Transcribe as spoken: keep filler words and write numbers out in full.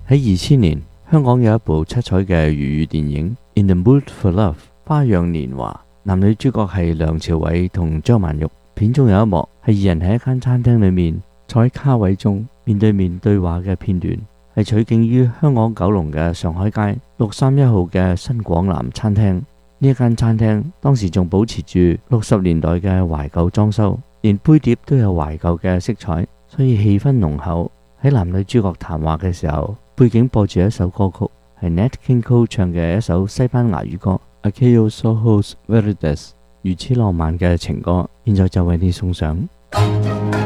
喺二千年，香港有一部七彩嘅粵語電影《In the Mood for Love》花樣年華，男女主角係梁朝偉同張曼玉。片中有一幕係二人喺一間餐廳裏面坐喺卡位中面對面對話嘅片段，係取景於香港九龍嘅上海街六三一號嘅新廣南餐廳。呢一間餐廳當時仲保持住六十年代嘅懷舊裝修，連杯碟都有懷舊嘅色彩，所以氣氛濃厚。喺男女主角談話嘅時候，背景播住一首歌曲，係 Nat King Cole 唱嘅一首西班牙語歌 Aquellos Ojos Verdes， 如此浪漫嘅情歌，現在就為你送上。